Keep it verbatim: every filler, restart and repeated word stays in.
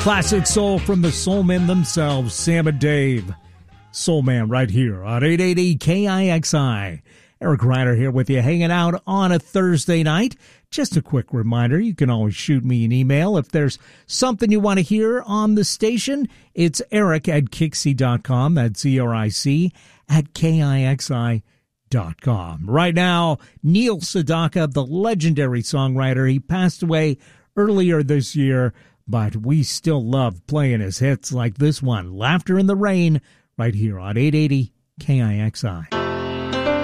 Classic soul from the Soul Men themselves, Sam and Dave. Soul Man right here on eight eighty K I X I. Eric Ryder here with you, hanging out on a Thursday night. Just a quick reminder, you can always shoot me an email if there's something you want to hear on the station. It's eric at kixi dot com. That's E R I C at K I X I dot com. Right now, Neil Sedaka, the legendary songwriter, he passed away earlier this year, but we still love playing his hits like this one, Laughter in the Rain, right here on eight eighty K I X I.